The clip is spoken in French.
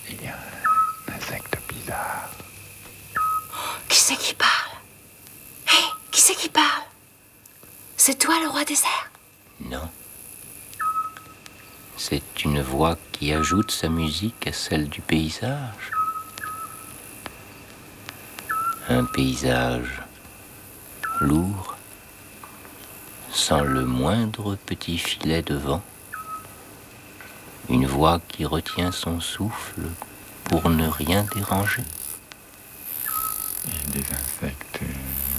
Il y a un insecte bizarre. Qui c'est qui parle? Hé, qui c'est qui parle? C'est toi le roi des airs? Non. C'est une voix qui ajoute sa musique à celle du paysage. Un paysage lourd, sans le moindre petit filet de vent. Une voix qui retient son souffle pour ne rien déranger. Il y a des insectes